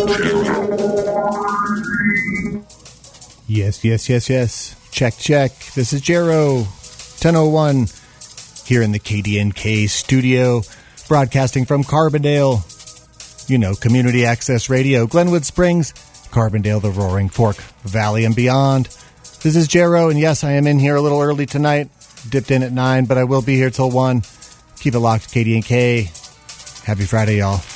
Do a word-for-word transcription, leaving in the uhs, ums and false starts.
Yes, yes, yes, yes. Check, check. This is Jero, ten oh one, here in the K D N K studio, broadcasting from Carbondale. You know, Community Access Radio, Glenwood Springs, Carbondale, the Roaring Fork Valley, and beyond. This is Jero, and yes, I am in here a little early tonight. Dipped in at nine, but I will be here till one. Keep it locked, K D N K. Happy Friday, y'all.